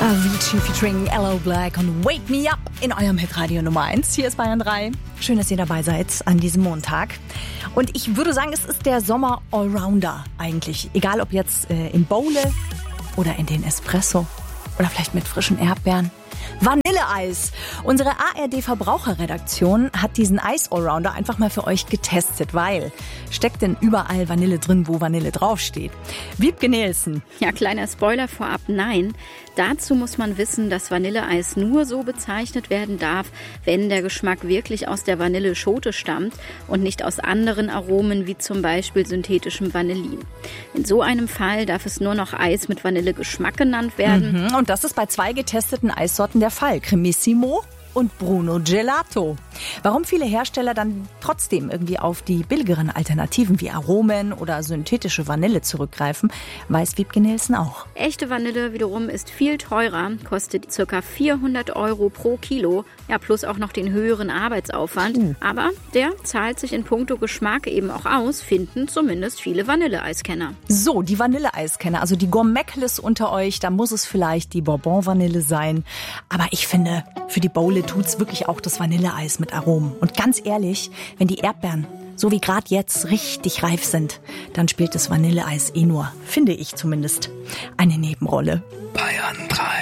Avicii featuring Hello Black und Wake Me Up in eurem Hitradio Nummer 1. Hier ist Bayern 3. Schön, dass ihr dabei seid an diesem Montag. Und ich würde sagen, es ist der Sommer Allrounder eigentlich. Egal ob jetzt in Bowle oder in den Espresso oder vielleicht mit frischen Erdbeeren. Vanilleeis. Unsere ARD-Verbraucherredaktion hat diesen Eis-Allrounder einfach mal für euch getestet, weil steckt denn überall Vanille drin, wo Vanille draufsteht? Wiebke Nielsen. Ja, kleiner Spoiler vorab, nein. Dazu muss man wissen, dass Vanilleeis nur so bezeichnet werden darf, wenn der Geschmack wirklich aus der Vanilleschote stammt und nicht aus anderen Aromen wie zum Beispiel synthetischem Vanillin. In so einem Fall darf es nur noch Eis mit Vanillegeschmack genannt werden. Und das ist bei 2 getesteten Eissorten der Fall. Cremissimo und Bruno Gelato. Warum viele Hersteller dann trotzdem irgendwie auf die billigeren Alternativen wie Aromen oder synthetische Vanille zurückgreifen, weiß Wiebke Nielsen auch. Echte Vanille wiederum ist viel teurer, kostet ca. 400 € pro Kilo, ja plus auch noch den höheren Arbeitsaufwand. Aber der zahlt sich in puncto Geschmack eben auch aus, finden zumindest viele Vanilleeiskenner. So, die Vanilleeiskenner, also die Gourmetles unter euch, da muss es vielleicht die Bourbon-Vanille sein. Aber ich finde, für die Bowle tut's wirklich auch das Vanilleeis mit Aromen. Und ganz ehrlich, wenn die Erdbeeren, so wie gerade jetzt, richtig reif sind, dann spielt das Vanilleeis nur, finde ich zumindest, eine Nebenrolle. Bayern 3.